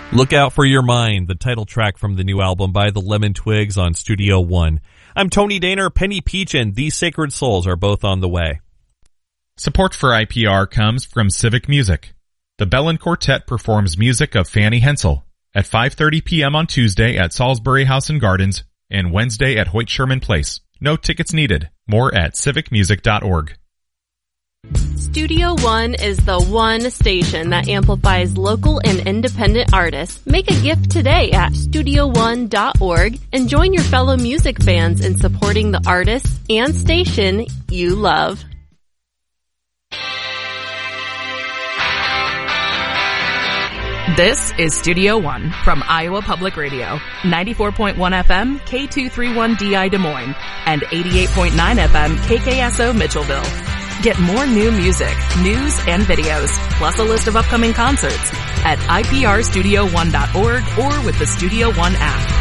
Look Out for Your Mind, the title track from the new album by the Lemon Twigs on Studio One. I'm Tony Daner. Penny Peach and These Sacred Souls are both on the way. Support for IPR comes from Civic Music. The Bellin Quartet performs music of Fanny Hensel at 5:30 p.m. on Tuesday at Salisbury House and Gardens and Wednesday at Hoyt Sherman Place. No tickets needed. More at civicmusic.org. Studio One is the one station that amplifies local and independent artists. Make a gift today at StudioOne.org and join your fellow music fans in supporting the artists and station you love. This is Studio One from Iowa Public Radio, 94.1 FM, K231DI Des Moines, and 88.9 FM, KKSO Mitchellville. Get more new music, news, and videos, plus a list of upcoming concerts at iprstudio1.org or with the Studio One app.